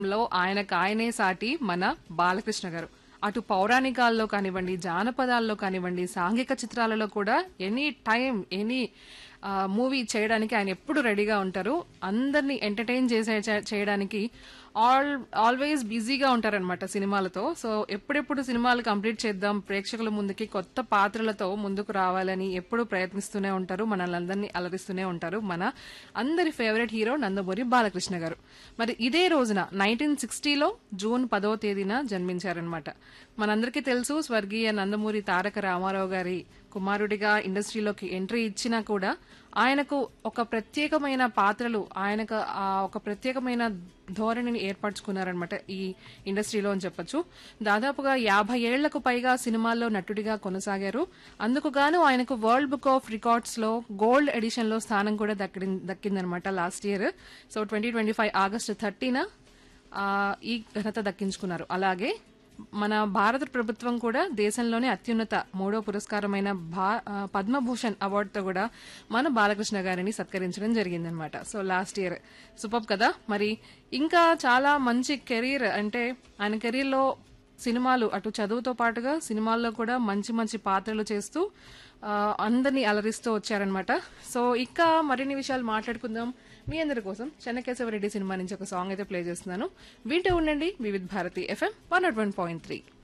లో ఆయనకు ఆయనే సాటి మన బాలకృష్ణ గారు. అటు పౌరాణికాల్లో కానివ్వండి, జానపదాల్లో కానివ్వండి, సాంఘిక చిత్రాలలో కూడా ఎనీ టైం ఎనీ మూవీ చేయడానికి ఆయన ఎప్పుడు రెడీగా ఉంటారు. అందరినీ ఎంటర్టైన్ చేయడానికి ఆల్వేస్ బిజీగా ఉంటారనమాట సినిమాలతో. సో ఎప్పుడెప్పుడు సినిమాలు కంప్లీట్ చేద్దాం, ప్రేక్షకుల ముందుకి కొత్త పాత్రలతో ముందుకు రావాలని ఎప్పుడు ప్రయత్నిస్తూనే ఉంటారు. మనల్ని అందరినీ అలరిస్తూనే ఉంటారు మన అందరి ఫేవరెట్ హీరో నందమూరి బాలకృష్ణ గారు. మరి ఇదే రోజున 1960లో జూన్ 10వ తేదీన జన్మించారనమాట. మనందరికీ తెలుసు, స్వర్గీయ నందమూరి తారక రామారావు గారి కుమారుడిగా ఇండస్ట్రీలోకి ఎంట్రీ ఇచ్చినా కూడా ఆయనకు ఒక ప్రత్యేకమైన పాత్రలు, ఆయనకు ఒక ప్రత్యేకమైన ధోరణిని ఏర్పరచుకున్నారనమాట ఈ ఇండస్ట్రీలో అని చెప్పొచ్చు. దాదాపుగా 50 ఏళ్లకు పైగా సినిమాల్లో నటుడిగా కొనసాగారు. అందుకు గాను ఆయనకు వరల్డ్ బుక్ ఆఫ్ రికార్డ్స్ లో గోల్డ్ ఎడిషన్ లో స్థానం కూడా దక్కిందనమాట లాస్ట్ ఇయర్. సో 2025 ఆగస్టు 30న ఈ ఘనత దక్కించుకున్నారు. అలాగే మన భారత ప్రభుత్వం కూడా దేశంలోనే అత్యున్నత 3వ పురస్కారమైన పద్మభూషణ్ అవార్డుతో కూడా మన బాలకృష్ణ గారిని సత్కరించడం జరిగిందనమాట. సో లాస్ట్ ఇయర్ సూపర్ కదా. మరి ఇంకా చాలా మంచి కెరీర్, అంటే ఆయన కెరీర్లో సినిమాలు, అటు చదువుతో పాటుగా సినిమాల్లో కూడా మంచి మంచి పాత్రలు చేస్తూ అందరినీ అలరిస్తూ వచ్చారనమాట. సో ఇంకా మరిన్ని విషయాలు మాట్లాడుకుందాం. మీ అందరి కోసం చెన్నకేశవరెడ్డి సినిమా నుంచి ఒక సాంగ్ అయితే ప్లే చేస్తున్నాను. వింటూ ఉండండి వివిధ్ భారతి FM 101.3.